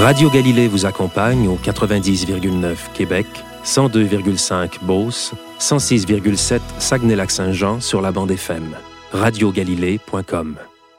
Radio Galilée vous accompagne au 90,9 Québec, 102,5 Beauce, 106,7 Saguenay-Lac-Saint-Jean sur la bande FM. radiogalilée.com.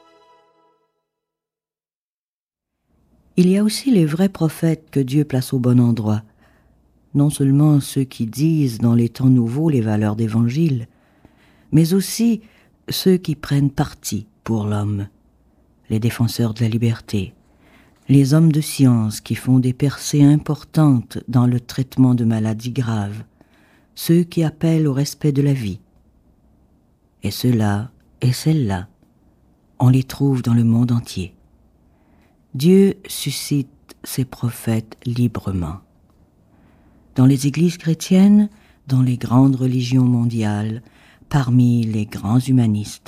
Il y a aussi les vrais prophètes que Dieu place au bon endroit. Non seulement ceux qui disent dans les temps nouveaux les valeurs d'Évangile, mais aussi ceux qui prennent parti pour l'homme, les défenseurs de la liberté, les hommes de science qui font des percées importantes dans le traitement de maladies graves, ceux qui appellent au respect de la vie. Et ceux-là et celles-là, on les trouve dans le monde entier. Dieu suscite ses prophètes librement. Dans les églises chrétiennes, dans les grandes religions mondiales, parmi les grands humanistes.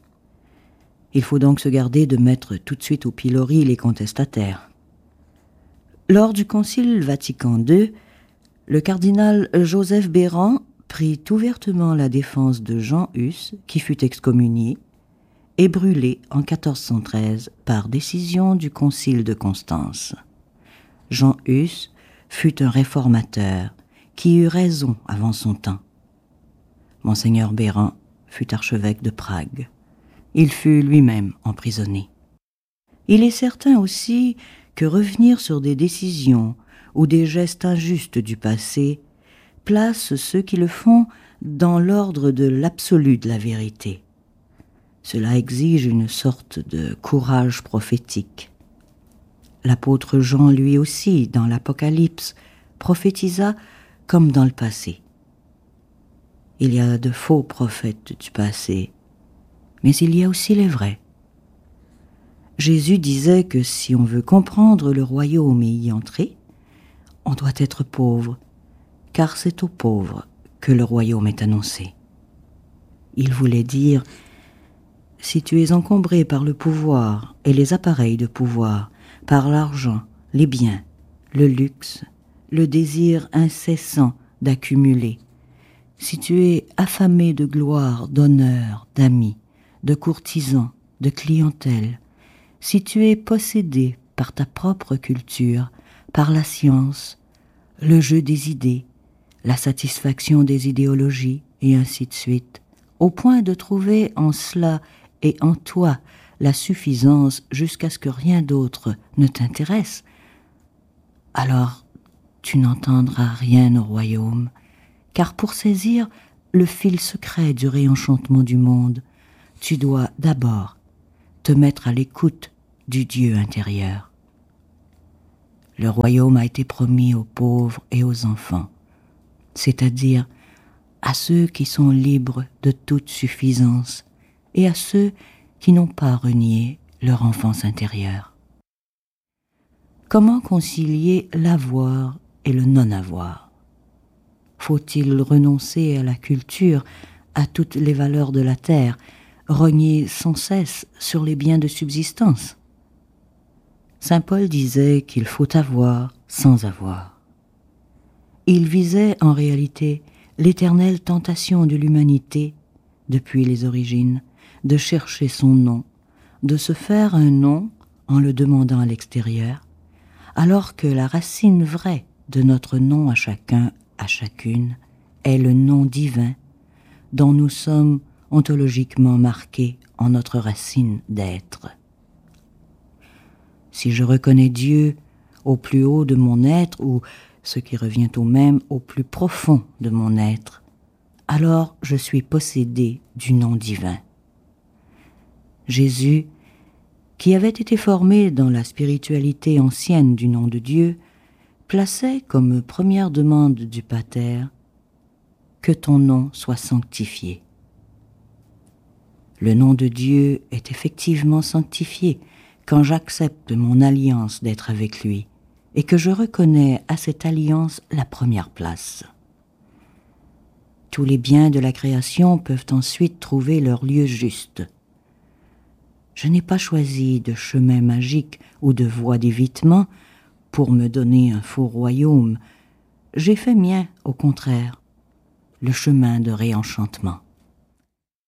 Il faut donc se garder de mettre tout de suite au pilori les contestataires. Lors du Concile Vatican II, le cardinal Joseph Béran prit ouvertement la défense de Jean Hus, qui fut excommunié et brûlé en 1413 par décision du Concile de Constance. Jean Hus fut un réformateur qui eut raison avant son temps. Monseigneur Béran fut archevêque de Prague. Il fut lui-même emprisonné. Il est certain aussi que revenir sur des décisions ou des gestes injustes du passé place ceux qui le font dans l'ordre de l'absolu de la vérité. Cela exige une sorte de courage prophétique. L'apôtre Jean, lui aussi, dans l'Apocalypse, prophétisa comme dans le passé. Il y a de faux prophètes du passé, mais il y a aussi les vrais. Jésus disait que si on veut comprendre le royaume et y entrer, on doit être pauvre, car c'est aux pauvres que le royaume est annoncé. Il voulait dire, si tu es encombré par le pouvoir et les appareils de pouvoir, par l'argent, les biens, le luxe, le désir incessant d'accumuler, si tu es affamé de gloire, d'honneur, d'amis, de courtisans, de clientèle, si tu es possédé par ta propre culture, par la science, le jeu des idées, la satisfaction des idéologies, et ainsi de suite, au point de trouver en cela et en toi la suffisance jusqu'à ce que rien d'autre ne t'intéresse, alors tu n'entendras rien au royaume, car pour saisir le fil secret du réenchantement du monde, tu dois d'abord te mettre à l'écoute du Dieu intérieur. Le royaume a été promis aux pauvres et aux enfants, c'est-à-dire à ceux qui sont libres de toute suffisance et à ceux qui n'ont pas renié leur enfance intérieure. Comment concilier l'avoir et le non-avoir ? Faut-il renoncer à la culture, à toutes les valeurs de la terre, rogner sans cesse sur les biens de subsistance ? Saint Paul disait qu'il faut avoir sans avoir. Il visait en réalité l'éternelle tentation de l'humanité, depuis les origines, de chercher son nom, de se faire un nom en le demandant à l'extérieur, alors que la racine vraie de notre nom à chacun, à chacune, est le nom divin dont nous sommes ontologiquement marqués en notre racine d'être. Si je reconnais Dieu au plus haut de mon être, ou, ce qui revient au même, au plus profond de mon être, alors je suis possédé du nom divin. Jésus, qui avait été formé dans la spiritualité ancienne du nom de Dieu, plaçait comme première demande du Pater que ton nom soit sanctifié. Le nom de Dieu est effectivement sanctifié quand j'accepte mon alliance d'être avec lui et que je reconnais à cette alliance la première place. Tous les biens de la création peuvent ensuite trouver leur lieu juste. Je n'ai pas choisi de chemin magique ou de voie d'évitement pour me donner un faux royaume. J'ai fait mien, au contraire, le chemin de réenchantement.